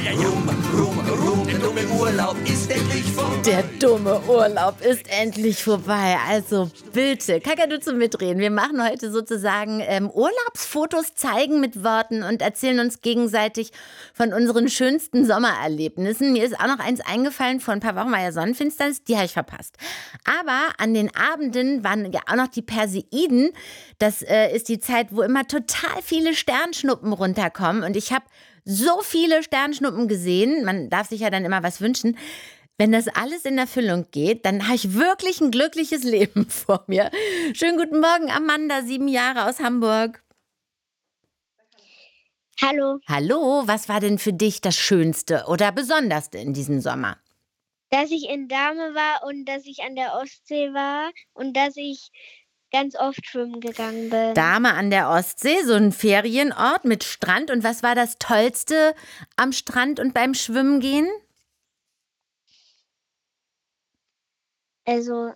Der dumme Urlaub ist endlich vorbei. Der dumme Urlaub ist endlich vorbei. Also bitte, Kakadu zum Mitreden. Wir machen heute sozusagen Urlaubsfotos zeigen mit Worten und erzählen uns gegenseitig von unseren schönsten Sommererlebnissen. Mir ist auch noch eins eingefallen, vor ein paar Wochen war ja Sonnenfinsternis, die habe ich verpasst. Aber an den Abenden waren ja auch noch die Perseiden. Das ist die Zeit, wo immer total viele Sternschnuppen runterkommen. Und ich habe so viele Sternschnuppen gesehen. Man darf sich ja dann immer was wünschen. Wenn das alles in Erfüllung geht, dann habe ich wirklich ein glückliches Leben vor mir. Schönen guten Morgen, Amanda, 7 Jahre aus Hamburg. Hallo, Hallo, was war denn für dich das Schönste oder Besonderste in diesem Sommer? dass ich in Dahme war und dass ich an der Ostsee war und dass ich ganz oft schwimmen gegangen bin. Dahme an der Ostsee, so ein Ferienort mit Strand. Und was war das Tollste am Strand und beim Schwimmen gehen? Also,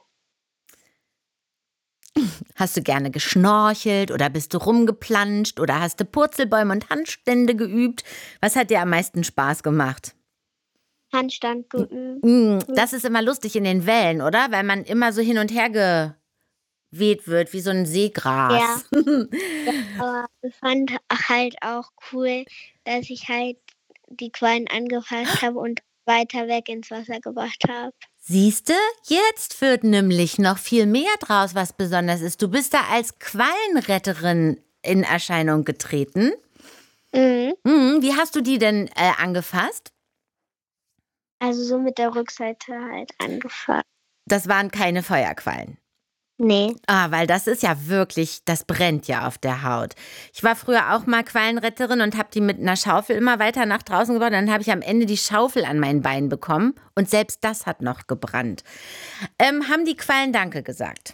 Hast du gerne geschnorchelt oder bist du rumgeplanscht oder hast du Purzelbäume und Handstände geübt? Was hat dir am meisten Spaß gemacht? Handstand geübt. Das ist immer lustig in den Wellen, oder? Weil man immer so hin und her geweht wird, wie so ein Seegras. Aber ich fand halt auch cool, dass ich halt die Quallen angefasst habe und weiter weg ins Wasser gebracht habe. Siehste, jetzt wird nämlich noch viel mehr draus, was besonders ist. Du bist da als Quallenretterin in Erscheinung getreten. Mhm. Wie hast du die denn angefasst? Also so mit der Rückseite halt angefasst. Das waren keine Feuerquallen. Nee. Weil das ist ja wirklich, das brennt ja auf der Haut. Ich war früher auch mal Quallenretterin und habe die mit einer Schaufel immer weiter nach draußen gebracht. Dann habe ich am Ende die Schaufel an mein Bein bekommen und selbst das hat noch gebrannt. Haben die Quallen Danke gesagt?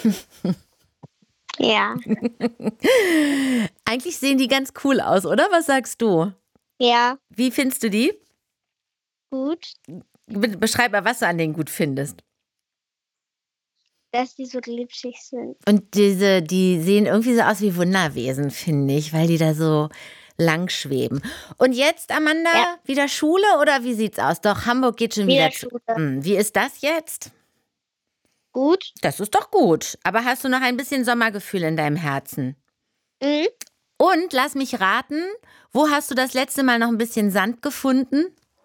Ja. Eigentlich sehen die ganz cool aus, oder? Was sagst du? Ja, Wie findest du die? gut, Beschreib mal, was du an denen gut findest. dass die so glitschig sind. Und die sehen irgendwie so aus wie Wunderwesen, finde ich, weil die da so lang schweben. Und jetzt, Amanda, Ja. wieder Schule oder wie sieht's aus? Doch, Hamburg geht schon wieder. Wieder Schule. Wie ist das jetzt? Gut. Das ist doch gut. Aber hast du noch ein bisschen Sommergefühl in deinem Herzen? Mhm. Und lass mich raten, wo hast du das letzte Mal noch ein bisschen Sand gefunden?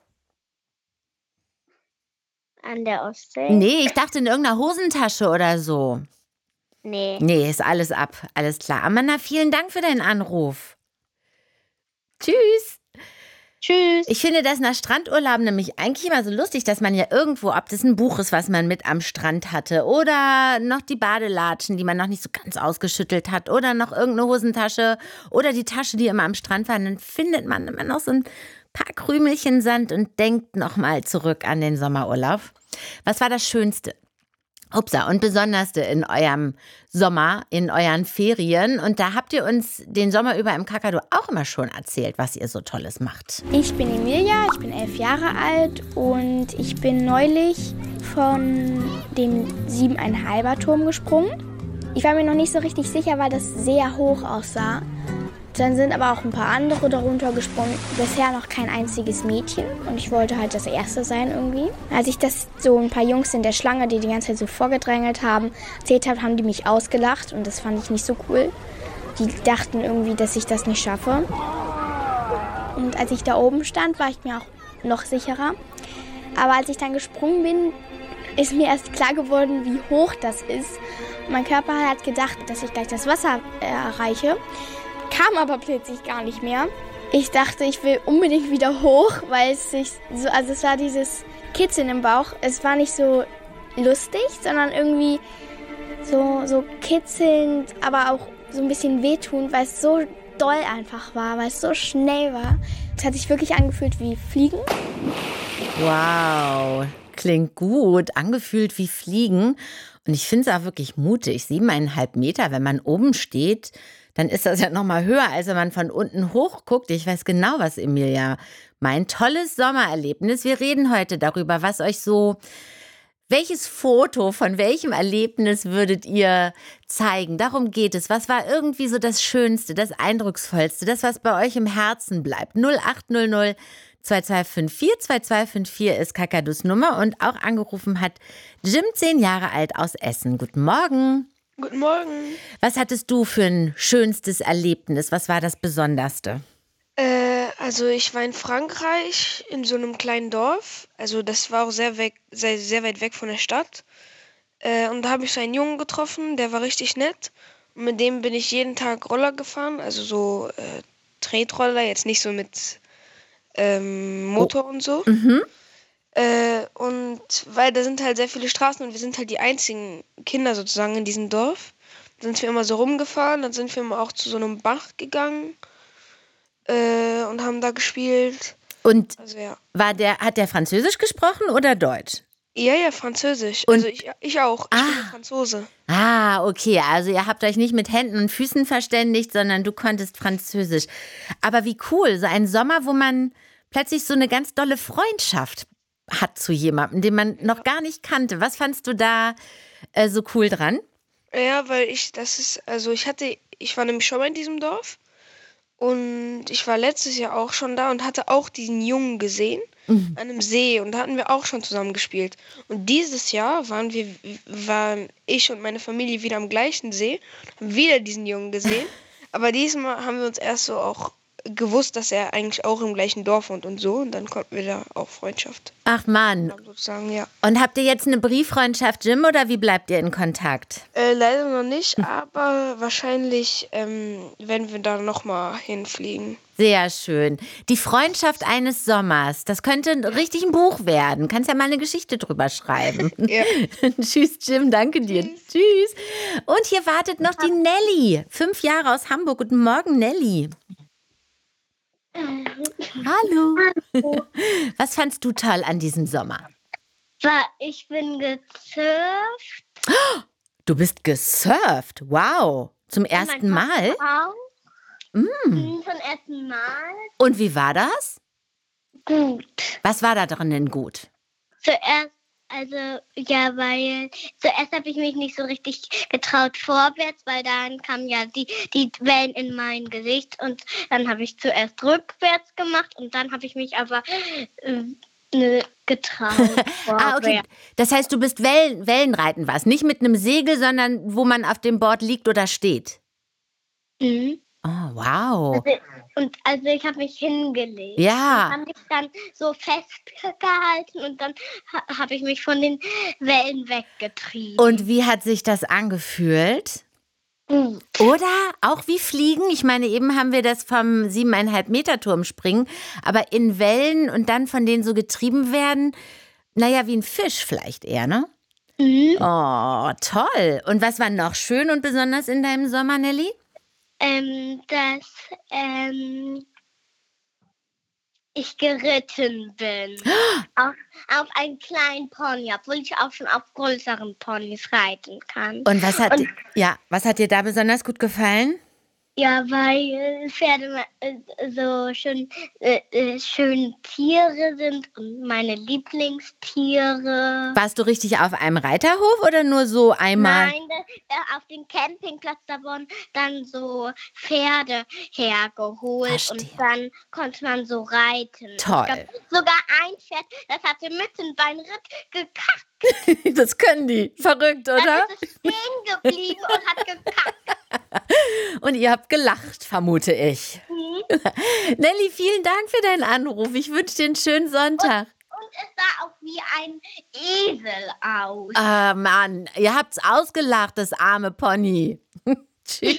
An der Ostsee? Nee, ich dachte in irgendeiner Hosentasche oder so. Nee. Nee, ist alles ab. Alles klar. Amanda, vielen Dank für deinen Anruf. Tschüss. Tschüss. Ich finde das nach Strandurlauben nämlich eigentlich immer so lustig, dass man ja irgendwo, ob das ein Buch ist, was man mit am Strand hatte oder noch die Badelatschen, die man noch nicht so ganz ausgeschüttelt hat oder noch irgendeine Hosentasche oder die Tasche, die immer am Strand war, dann findet man immer noch so ein paar Krümelchen Sand und denkt nochmal zurück an den Sommerurlaub. Was war das Schönste? Upsa, und Besonderste in eurem Sommer, in euren Ferien. Und da habt ihr uns den Sommer über im Kakadu auch immer schon erzählt, was ihr so Tolles macht. Ich bin Emilia, ich bin 11 Jahre alt und ich bin neulich von dem 7,5er Turm gesprungen. Ich war mir noch nicht so richtig sicher, weil das sehr hoch aussah. Dann sind aber auch ein paar andere darunter gesprungen. Bisher noch kein einziges Mädchen. Und ich wollte halt das Erste sein irgendwie. Als ich das so ein paar Jungs in der Schlange, die ganze Zeit so vorgedrängelt haben, erzählt habe, haben die mich ausgelacht. Und das fand ich nicht so cool. Die dachten irgendwie, dass ich das nicht schaffe. Und als ich da oben stand, war ich mir auch noch sicherer. Aber als ich dann gesprungen bin, ist mir erst klar geworden, wie hoch das ist. Mein Körper hat gedacht, dass ich gleich das Wasser erreiche. Kam aber plötzlich gar nicht mehr. Ich dachte, ich will unbedingt wieder hoch, weil es sich so, also es war dieses Kitzeln im Bauch. Es war nicht so lustig, sondern irgendwie so kitzelnd, aber auch so ein bisschen wehtun, weil es so doll einfach war, weil es so schnell war. Es hat sich wirklich angefühlt wie Fliegen. Wow, klingt gut, angefühlt wie Fliegen. Und ich finde es auch wirklich mutig, 7,5 Meter, wenn man oben steht, dann ist das ja noch mal höher, als wenn man von unten hoch guckt. Ich weiß genau, was Emilia meint. Tolles Sommererlebnis. Wir reden heute darüber, was euch so, welches Foto von welchem Erlebnis würdet ihr zeigen? Darum geht es. Was war irgendwie so das Schönste, das Eindrucksvollste, das, was bei euch im Herzen bleibt? 0800 2254. 2254 ist Kakadus Nummer und auch angerufen hat Jim, 10 Jahre alt aus Essen. Guten Morgen. Guten Morgen. Was hattest du für ein schönstes Erlebnis? Was war das Besonderste? Also ich war in Frankreich in so einem kleinen Dorf. Also das war auch sehr weit weg von der Stadt. Und da habe ich so einen Jungen getroffen, der war richtig nett. Und mit dem bin ich jeden Tag Roller gefahren. Also so Tretroller, jetzt nicht so mit Motor und so. Mhm. Und weil da sind halt sehr viele Straßen und wir sind halt die einzigen Kinder sozusagen in diesem Dorf. Dann sind wir immer so rumgefahren, dann sind wir immer auch zu so einem Bach gegangen und haben da gespielt. Und Also ja. hat der Französisch gesprochen oder Deutsch? Ja, Französisch. Und- Also ich auch. Ich bin Franzose. Ah, okay, also ihr habt euch nicht mit Händen und Füßen verständigt, sondern du konntest Französisch. Aber wie cool, so ein Sommer, wo man plötzlich so eine ganz dolle Freundschaft hat zu jemandem, den man noch gar nicht kannte. Was fandst du da so cool dran? Ja, weil ich war nämlich schon mal in diesem Dorf und ich war letztes Jahr auch schon da und hatte auch diesen Jungen gesehen an einem See und da hatten wir auch schon zusammen gespielt. Und dieses Jahr waren ich und meine Familie wieder am gleichen See, haben wieder diesen Jungen gesehen, aber diesmal haben wir uns erst so auch gewusst, dass er eigentlich auch im gleichen Dorf wohnt und so und dann konnten wir da auch Freundschaft Ach Mann, haben sozusagen, ja. und habt ihr jetzt eine Brieffreundschaft, Jim, oder wie bleibt ihr in Kontakt? Leider noch nicht, aber wahrscheinlich werden wir da nochmal hinfliegen. Sehr schön. Die Freundschaft eines Sommers, das könnte richtig ein Buch werden. Kannst ja mal eine Geschichte drüber schreiben. Ja. Tschüss, Jim, danke dir. Tschüss. Und hier wartet noch die Nelly, 5 Jahre aus Hamburg. Guten Morgen, Nelly. Hallo. Was fandst du toll an diesem Sommer? Ich bin gesurft. Du bist gesurft. Wow. Zum ersten Mal? Auch. Zum ersten Mal. Und wie war das? Gut. Was war da drin denn gut? Zuerst habe ich mich nicht so richtig getraut vorwärts, weil dann kamen ja die Wellen in mein Gesicht und dann habe ich zuerst rückwärts gemacht und dann habe ich mich aber getraut. Ah, okay. Das heißt, du bist Wellenreiten warst. Nicht mit einem Segel, sondern wo man auf dem Board liegt oder steht. Mhm. Oh, wow. Also ich habe mich hingelegt. Ja. Und habe mich dann so festgehalten und dann habe ich mich von den Wellen weggetrieben. Und wie hat sich das angefühlt? Gut. Oder auch wie Fliegen? Ich meine, eben haben wir das vom 7,5 Meter Turm springen, aber in Wellen und dann von denen so getrieben werden, naja, wie ein Fisch vielleicht eher, ne? Mhm. Oh, toll. Und was war noch schön und besonders in deinem Sommer, Nelly? Dass ich geritten bin. Auf einen kleinen Pony, obwohl ich auch schon auf größeren Ponys reiten kann. Und was hat dir da besonders gut gefallen? Ja, weil Pferde so schön Tiere sind und meine Lieblingstiere. Warst du richtig auf einem Reiterhof oder nur so einmal? Nein, auf dem Campingplatz, da wurden dann so Pferde hergeholt. Verstehe. Und dann konnte man so reiten. Toll. Ich glaub, sogar ein Pferd, das hatte mitten beim Ritt gekackt. Das können die. Verrückt, oder? Dann ist es stehen geblieben und hat gekackt. Und ihr habt gelacht, vermute ich. Nelly, vielen Dank für deinen Anruf. Ich wünsche dir einen schönen Sonntag. Und es sah auch wie ein Esel aus. Ah, Mann, ihr habt's ausgelacht, das arme Pony. Tschüss.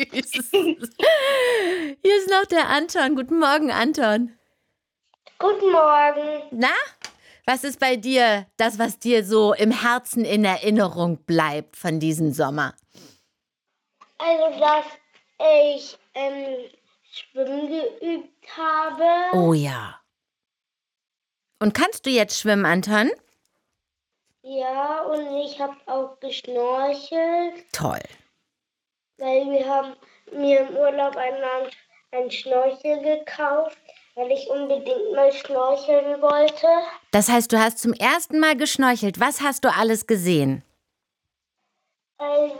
Hier ist noch der Anton. Guten Morgen, Anton. Guten Morgen. Na, was ist bei dir das, was dir so im Herzen in Erinnerung bleibt von diesem Sommer? Also, dass ich Schwimmen geübt habe. Oh ja. Und kannst du jetzt schwimmen, Anton? Ja, und ich habe auch geschnorchelt, Toll. weil wir haben mir im Urlaub einen Schnorchel gekauft, weil ich unbedingt mal schnorcheln wollte. Das heißt, du hast zum ersten Mal geschnorchelt. Was hast du alles gesehen?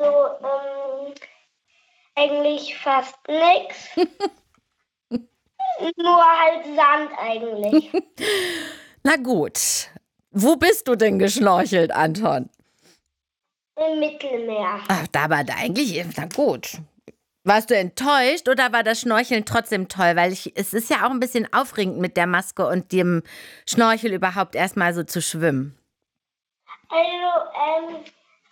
Also, eigentlich fast nichts. Nur halt Sand eigentlich. Na gut. Wo bist du denn geschnorchelt, Anton? Im Mittelmeer. Ach, da war da eigentlich, na gut. Warst du enttäuscht oder war das Schnorcheln trotzdem toll? Weil es ist ja auch ein bisschen aufregend mit der Maske und dem Schnorchel überhaupt erstmal so zu schwimmen. Also,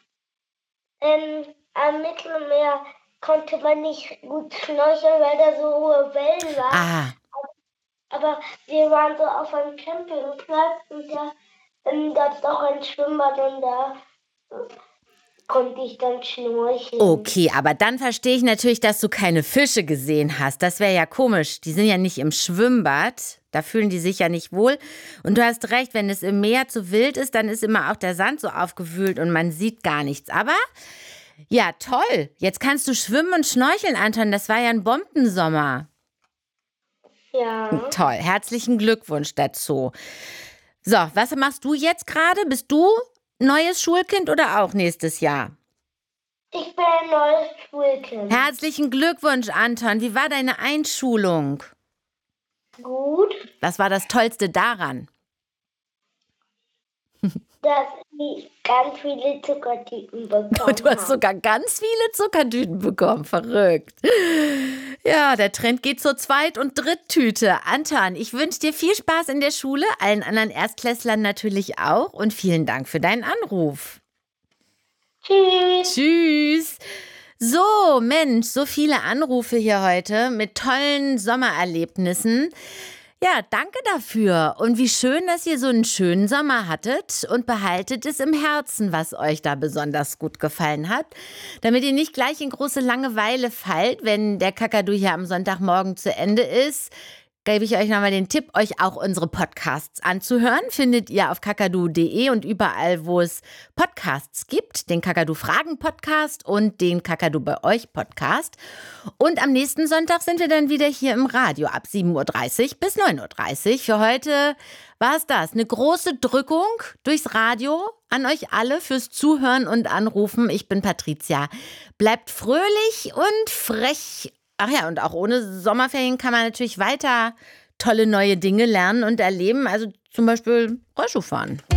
am Mittelmeer konnte man nicht gut schnorcheln, weil da so hohe Wellen waren. Ah, Aber wir waren so auf einem Campingplatz und da gab es auch ein Schwimmbad und da konnte ich dann schnorcheln. okay, aber dann verstehe ich natürlich, dass du keine Fische gesehen hast. Das wäre ja komisch. Die sind ja nicht im Schwimmbad. Da fühlen die sich ja nicht wohl. Und du hast recht, wenn es im Meer zu wild ist, dann ist immer auch der Sand so aufgewühlt und man sieht gar nichts. Aber ja, toll. Jetzt kannst du schwimmen und schnorcheln, Anton. Das war ja ein Bombensommer. Ja. Toll. Herzlichen Glückwunsch dazu. So, was machst du jetzt gerade? Bist du neues Schulkind oder auch nächstes Jahr? Ich bin ein neues Schulkind. Herzlichen Glückwunsch, Anton. Wie war deine Einschulung? Gut, Was war das Tollste daran? dass ich ganz viele Zuckertüten bekommen Du hast habe. sogar ganz viele Zuckertüten bekommen. Verrückt. Ja, der Trend geht zur Zweit- und Dritttüte. Anton, ich wünsche dir viel Spaß in der Schule, allen anderen Erstklässlern natürlich auch und vielen Dank für deinen Anruf. Tschüss. Tschüss. So, Mensch, so viele Anrufe hier heute mit tollen Sommererlebnissen. Ja, danke dafür. Und wie schön, dass ihr so einen schönen Sommer hattet und behaltet es im Herzen, was euch da besonders gut gefallen hat, damit ihr nicht gleich in große Langeweile fallt, wenn der Kakadu hier am Sonntagmorgen zu Ende ist. Gebe ich euch nochmal den Tipp, euch auch unsere Podcasts anzuhören. Findet ihr auf kakadu.de und überall, wo es Podcasts gibt. Den Kakadu Fragen Podcast und den Kakadu bei euch Podcast. Und am nächsten Sonntag sind wir dann wieder hier im Radio ab 7.30 Uhr bis 9.30 Uhr. Für heute war es das. Eine große Drückung durchs Radio an euch alle fürs Zuhören und Anrufen. Ich bin Patricia. Bleibt fröhlich und frech. Ach ja, und auch ohne Sommerferien kann man natürlich weiter tolle neue Dinge lernen und erleben. Also zum Beispiel Rollschuh fahren.